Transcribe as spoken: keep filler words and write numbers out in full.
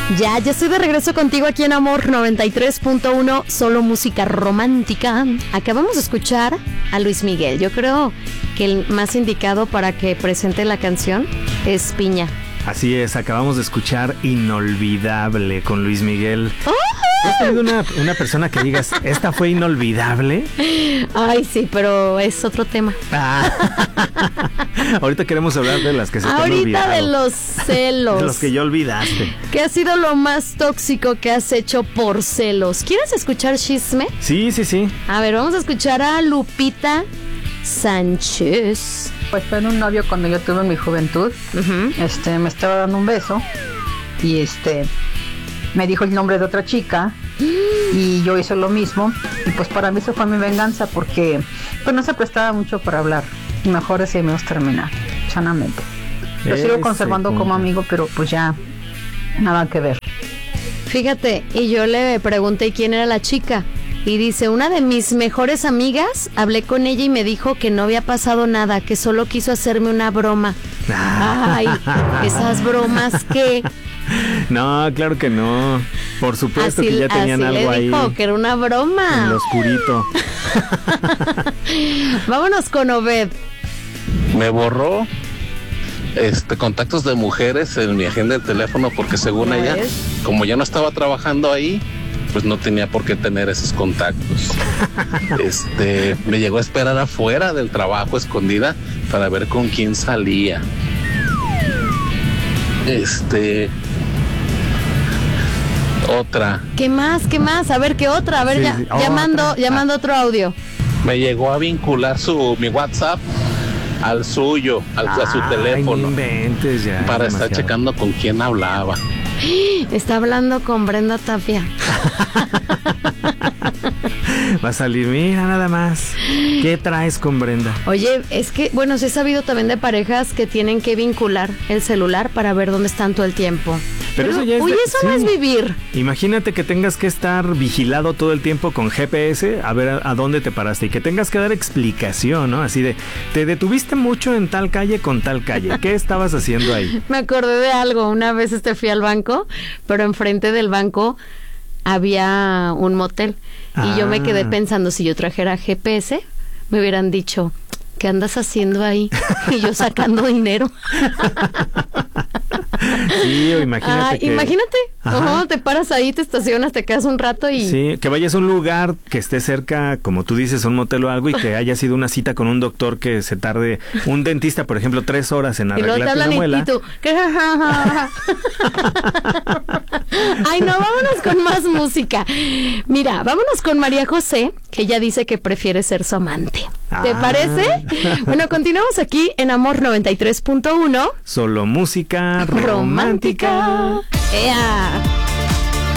Ya, ya estoy de regreso contigo aquí en Amor noventa y tres punto uno, solo música romántica. Acabamos de escuchar a Luis Miguel. Yo creo que el más indicado para que presente la canción es Piña. Así es, acabamos de escuchar Inolvidable con Luis Miguel. ¡Oh! ¿Has tenido una, una persona que digas, esta fue inolvidable? Ay, sí, pero es otro tema. Ah. Ahorita queremos hablar de las que se te han olvidado. Ahorita de los celos. De los que ya olvidaste. ¿Qué ha sido lo más tóxico que has hecho por celos? ¿Quieres escuchar chisme? Sí, sí, sí. A ver, vamos a escuchar a Lupita Sánchez. Pues fue en un novio cuando yo tuve mi juventud. Uh-huh. Este, me estaba dando un beso y este... me dijo el nombre de otra chica y yo hice lo mismo y pues para mí eso fue mi venganza porque pues no se prestaba mucho para hablar. Mejor decidimos terminar sanamente. Lo sigo conservando punto. como amigo, pero pues ya nada que ver. Fíjate, y yo le pregunté quién era la chica y dice, una de mis mejores amigas, hablé con ella y me dijo que no había pasado nada, que solo quiso hacerme una broma. Ay, esas bromas que... No, claro que no. Por supuesto así, que ya tenían así algo le ahí. Dijo que era una broma. En lo oscurito. Vámonos con Obed. Me borró este contactos de mujeres en mi agenda de teléfono porque según ella, como ya no estaba trabajando ahí, pues no tenía por qué tener esos contactos. Este, me llegó a esperar afuera del trabajo escondida para ver con quién salía. Este, otra. ¿Qué más? ¿Qué más? A ver, ¿qué otra? A ver, sí, ya, sí. llamando, otra. llamando ah. otro audio. Me llegó a vincular su mi WhatsApp al suyo, al, ah, a su teléfono. No inventes ya, para estar checando con quién hablaba. Está hablando con Brenda Tapia. Va a salir, mira nada más. ¿Qué traes con Brenda? Oye, es que, bueno, se ha sabido también de parejas que tienen que vincular el celular para ver dónde están todo el tiempo. Pero, Pero eso ya es oye, de, eso sí. no es vivir. Imagínate que tengas que estar vigilado todo el tiempo con G P S a ver a, a dónde te paraste y que tengas que dar explicación, ¿no? Así de, te detuviste mucho en tal calle con tal calle. ¿Qué estabas haciendo ahí? Me acordé de algo. Una vez este fui al banco, pero enfrente del banco había un motel. Ah. Y yo me quedé pensando, si yo trajera G P S, me hubieran dicho, ¿qué andas haciendo ahí? Y yo sacando dinero. Sí, o imagínate. Ah, que... Imagínate, oh, te paras ahí, te estacionas, te quedas un rato y... Sí, que vayas a un lugar que esté cerca, como tú dices, un motel o algo, y que haya sido una cita con un doctor que se tarde, un dentista, por ejemplo, tres horas en arreglarte la muela. Y tú, ay, no, vámonos con más música. Mira, vámonos con María José, que ella dice que prefiere ser su amante. ¿Te ah. parece? Bueno, continuamos aquí en Amor noventa y tres punto uno. Solo música romántica. romántica. ¡Ea!